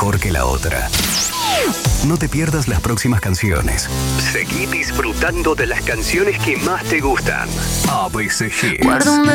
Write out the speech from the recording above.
mejor que la otra. No te pierdas las próximas canciones. Seguí disfrutando de las canciones que más te gustan. ABCG.